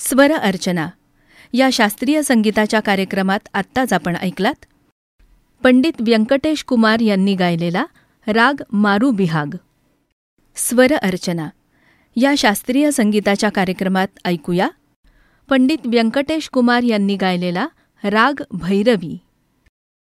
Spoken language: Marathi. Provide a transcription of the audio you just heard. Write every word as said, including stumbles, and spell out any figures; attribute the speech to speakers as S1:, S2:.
S1: स्वर अर्चना या शास्त्रीय संगीताच्या कार्यक्रमात आत्ताच आपण ऐकलात पंडित व्यंकटेश कुमार यांनी गायलेला राग मारू बिहाग. स्वर अर्चना या शास्त्रीय संगीताच्या कार्यक्रमात ऐकूया पंडित व्यंकटेश कुमार यांनी गायलेला राग भैरवी.